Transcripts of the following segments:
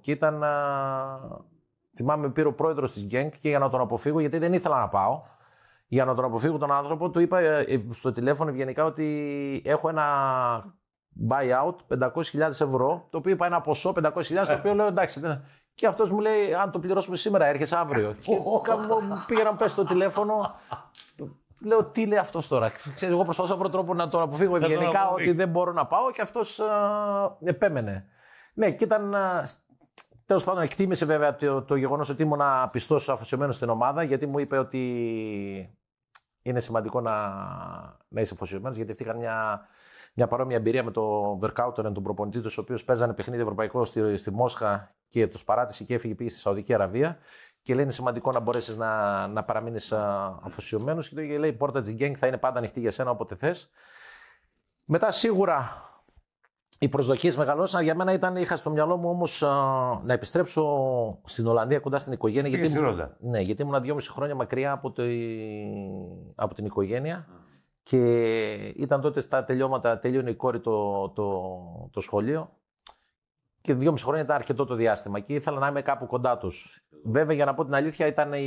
Και ήταν. Θυμάμαι, πήρε ο πρόεδρος της Γκένκ και για να τον αποφύγω, γιατί δεν ήθελα να πάω. Για να τον αποφύγω τον άνθρωπο, του είπα στο τηλέφωνο ευγενικά ότι έχω ένα buyout 500.000 ευρώ, το οποίο είπα ένα ποσό 500.000, το οποίο λέω εντάξει. Και αυτός μου λέει: αν το πληρώσουμε σήμερα, έρχεσαι αύριο. Και πήγα να πέσει στο τηλέφωνο. Λέω: τι λέει αυτός τώρα. Ξέρεις, εγώ προσπαθούσα να βρω τρόπο να τον αποφύγω ευγενικά ότι δεν μπορώ να πάω, και αυτός επέμενε. Ναι, και ήταν. Τέλος πάντων, εκτίμησε βέβαια το γεγονός ότι ήμουν πιστός αφοσιωμένος στην ομάδα, γιατί μου είπε ότι είναι σημαντικό να είσαι αφοσιωμένος, γιατί αυτοί είχαν μια παρόμοια εμπειρία με τον Βερκάουτερεν, τον προπονητή του, ο οποίος παίζανε παιχνίδι ευρωπαϊκό στη Μόσχα και τους παράτησε και έφυγε, πήγε στη Σαουδική Αραβία. Και λέει: είναι σημαντικό να μπορέσεις να παραμείνεις αφοσιωμένος. Και λέει: η πόρτα της Γκένκ θα είναι πάντα ανοιχτή για σένα όποτε θες. Μετά σίγουρα οι προσδοκίες μεγαλώσαν. Για μένα είχα στο μυαλό μου όμως να επιστρέψω στην Ολλανδία κοντά στην οικογένεια. Γιατί ήμουν 2,5 χρόνια μακριά από την οικογένεια. Και ήταν τότε στα τελειώματα, τελείωνε η κόρη το σχολείο. Και 2,5 χρόνια ήταν αρκετό το διάστημα και ήθελα να είμαι κάπου κοντά τους. Βέβαια, για να πω την αλήθεια,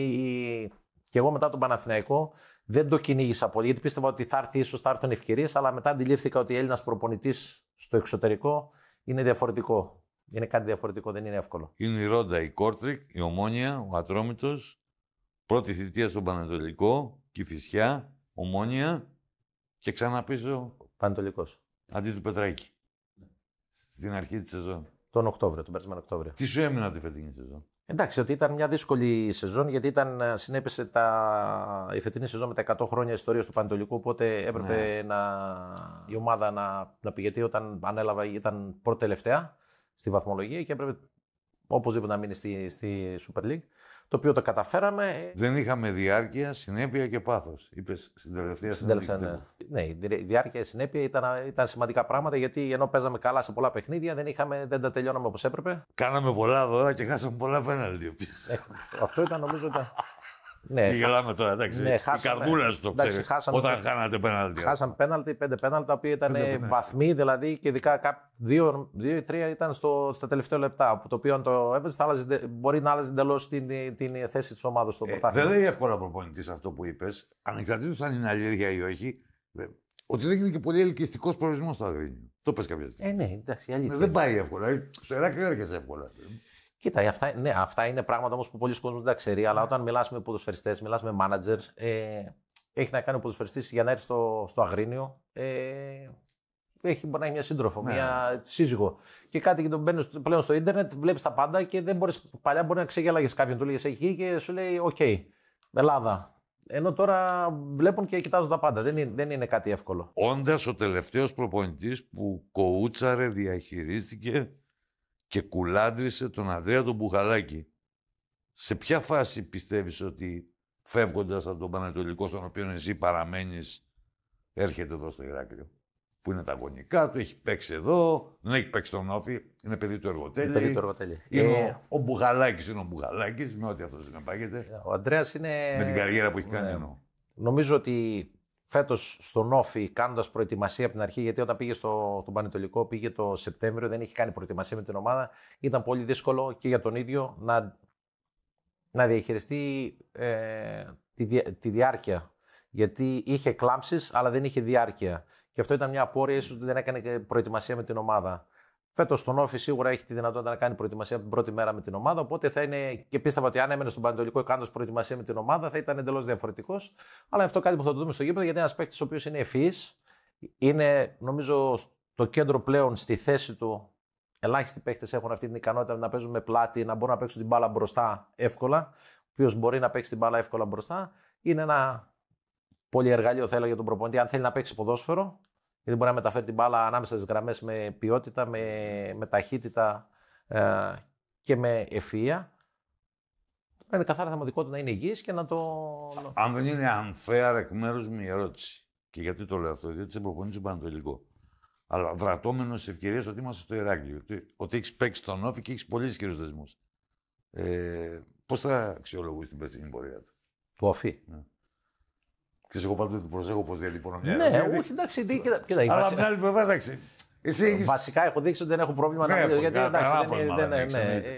και εγώ μετά τον Παναθηναϊκό δεν το κυνήγησα πολύ, γιατί πίστευα ότι ίσως θα έρθουν ευκαιρίες, αλλά μετά αντιλήφθηκα ότι Έλληνας προπονητής στο εξωτερικό είναι διαφορετικό. Είναι κάτι διαφορετικό, δεν είναι εύκολο. Είναι η Ρόντα, η Κόρτρικ, η Ομόνια, ο Ατρόμητος, πρώτη θητεία στον Πανετολικό, Κηφισιά, Ομόνια και ξανά πίσω. Πανετολικός. Αντί του Πετράκη. Στην αρχή της σεζόν. Τον περασμένο Οκτώβριο. Τι σου έμεινε από τη φετινή σεζόν? Εντάξει, ότι ήταν μια δύσκολη σεζόν, γιατί συνέπεσε η φετινή σεζόν με τα 100 χρόνια ιστορίας του Πανετολικού. Οπότε έπρεπε η ομάδα να πει, γιατί όταν ανέλαβα ήταν πρώτη τελευταία στη βαθμολογία και έπρεπε οπωσδήποτε να μείνει στη Super League. Το οποίο το καταφέραμε. Δεν είχαμε διάρκεια, συνέπεια και πάθος. Είπες στην τελευταία συνέντευξη. Ναι, η διάρκεια, η συνέπεια ήταν σημαντικά πράγματα, γιατί ενώ παίζαμε καλά σε πολλά παιχνίδια, δεν τα τελειώναμε όπως έπρεπε. Κάναμε πολλά δώρα και χάσαμε πολλά πέναλτι. Αυτό ήταν, νομίζω. Ναι, γελάμε τώρα, εντάξει. Ναι, η καρδούλα σου το ξέρει. Όταν χάνατε πέναλτι. Χάσαμε πέναλτι, 5 πέναλτι, τα οποία ήταν βαθμοί, δηλαδή, και ειδικά 2-3 ήταν στα τελευταία λεπτά. Το οποίο αν το έβαζε, μπορεί να άλλαζε εντελώς την θέση της ομάδας στο πρωτάθλημα. Δεν λέει εύκολα προπονητής αυτό που είπες, ανεξαρτήτως αν είναι αλήθεια ή όχι, ότι δεν είναι και πολύ ελκυστικός προορισμός στο Αγρίνιο. Το πες κάποια στιγμή. Ναι, εντάξει, αλήθεια. Δεν πάει εύκολα. Στο Ηράκλειο έρχεσαι εύκολα. Κοίτα, αυτά είναι πράγματα όμως που πολλοί κόσμοι δεν τα ξέρει, αλλά όταν μιλάς με ποδοσφαιριστές, μιλάς με μάνατζερ, έχει να κάνει ο ποδοσφαιριστής για να έρθει στο Αγρίνιο. Μπορεί να έχει μια σύντροφο, μια σύζυγο. Και κάτι και τον μπαίνεις πλέον στο ίντερνετ, βλέπεις τα πάντα και δεν μπορείς. Παλιά μπορεί να ξεγέλαγες κάποιον, του λέγες εκεί και σου λέει: οκ, Ελλάδα. Ενώ τώρα βλέπουν και κοιτάζουν τα πάντα. Δεν είναι κάτι εύκολο. Όντας ο τελευταίος προπονητής που κοούτσαρε, διαχειρίστηκε και κουλάντρισε τον Ανδρέα τον Μπουχαλάκη. Σε ποια φάση πιστεύεις ότι φεύγοντας από τον Πανετολικό, στον οποίο εσύ παραμένεις, έρχεται εδώ στο Ηράκλειο? Που είναι τα γονικά του, έχει παίξει εδώ, δεν έχει παίξει τον Όφη, είναι παιδί του Εργοτέλη. Ο Μπουχαλάκης είναι ο Μπουχαλάκης, με ό,τι αυτό συνεπάγεται. Ο Ανδρέας είναι. Με την καριέρα που έχει κάνει εννοώ. Νομίζω ότι φέτος στον Όφη, κάνοντας προετοιμασία από την αρχή, γιατί όταν πήγε στον Πανετολικό, πήγε το Σεπτέμβριο, δεν είχε κάνει προετοιμασία με την ομάδα, ήταν πολύ δύσκολο και για τον ίδιο να διαχειριστεί τη διάρκεια. Γιατί είχε κλάμψεις, αλλά δεν είχε διάρκεια. Και αυτό ήταν μια απόρρεια, ίσως δεν έκανε προετοιμασία με την ομάδα. Φέτος στον Όφη σίγουρα έχει τη δυνατότητα να κάνει προετοιμασία από την πρώτη μέρα με την ομάδα. Οπότε θα είναι. Και πίστευα ότι αν έμενε στον Πανετολικό κάνοντας προετοιμασία με την ομάδα θα ήταν εντελώς διαφορετικός. Αλλά αυτό κάτι που θα το δούμε στο γήπεδο, γιατί είναι ένας παίκτης ο οποίος είναι ευφυής. Είναι, νομίζω, στο κέντρο πλέον στη θέση του. Ελάχιστοι παίκτες έχουν αυτή την ικανότητα να παίζουν με πλάτη, να μπορούν να παίξουν την μπάλα μπροστά εύκολα. Ο οποίος μπορεί να παίξει την μπάλα εύκολα μπροστά. Είναι ένα πολυεργαλείο, θα έλεγα, για τον προπονητή, αν θέλει να παίξει ποδόσφαιρο. Γιατί μπορεί να μεταφέρει την μπάλα ανάμεσα στις γραμμές με ποιότητα, με ταχύτητα και με ευφυΐα. Είναι καθαρά θεματικό να είναι υγιής και να το. Αν δεν είναι unfair εκ μέρους μου η ερώτηση. Και γιατί το λέω αυτό, διότι είσαι προπονητής στον Πανετολικό. Αλλά δρατώμενος στις ευκαιρίες ότι είμαστε στο Ηράκλειο. Ότι έχεις παίξει τον Όφη και έχεις πολύ ισχυρούς δεσμούς. Πώς θα αξιολογούσεις την περσινή πορεία του? Του Όφη. Ναι. Ξέρεις, εγώ πάντοτε του προσέχω πώς διατυπώνω μια ερώτηση. Ναι, όχι, εντάξει, κοίτα. Αλλά από την άλλη πλευρά, εντάξει. Βασικά έχω δείξει ότι δεν έχω πρόβλημα να μιλήσω. Γιατί εντάξει,